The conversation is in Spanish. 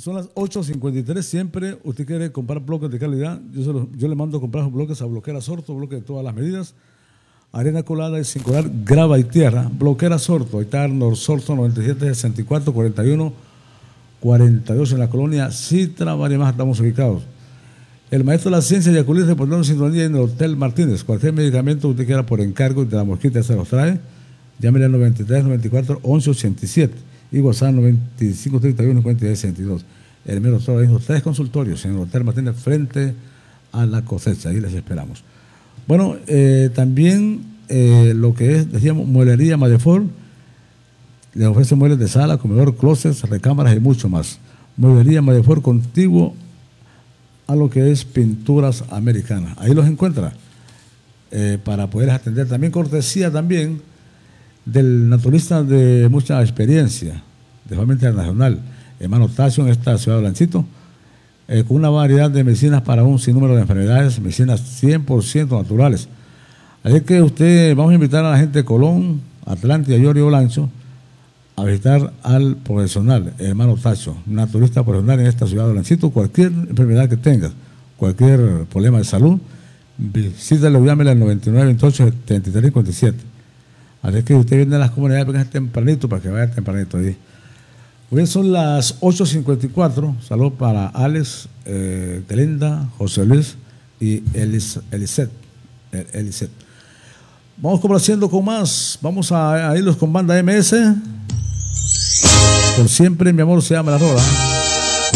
Son las 8:53. Siempre usted quiere comprar bloques de calidad. Yo le mando a comprar sus bloques a Bloquera Sorto, bloques de todas las medidas. Arena colada y sin colar, grava y tierra. Bloquera Sorto, ahí está Arnold Sorto 9764-41-42 en la colonia Citra, varias más estamos ubicados. El maestro de la ciencia Yaculí reportando sintonía en el Hotel Martínez. Cualquier medicamento que usted quiera por encargo de la mosquita se los trae. Llámele al 93-94-1187 y WhatsApp 9531-5662. El mero doctor dijo 3 consultorios en el Hotel Martínez frente a la cosecha. Ahí les esperamos. Bueno, también lo que es, decíamos, mueblería Madefort, le ofrece muebles de sala, comedor, closets, recámaras y mucho más. Mueblería Madefort contiguo a lo que es pinturas americanas. Ahí los encuentra para poder atender. También cortesía también del naturalista de mucha experiencia, de forma internacional, hermano Tacio, en esta ciudad de Blanchito, con una variedad de medicinas para un sinnúmero de enfermedades, medicinas 100% naturales. Así que vamos a invitar a la gente de Colón, Atlántida, Llorio y Olancho a visitar al profesional, hermano Tacho, naturalista profesional en esta ciudad de Blanchito. Cualquier enfermedad que tengas, cualquier problema de salud, visítale o llámele al 9928-7357. Así que usted viene a las comunidades, venga tempranito para que vaya tempranito ahí. Hoy son las 8:54. Saludos para Alex, Glenda, José Luis y Elisette. Vamos complaciendo con más. Vamos a irlos con banda MS. Por siempre, mi amor, se llama La Rola.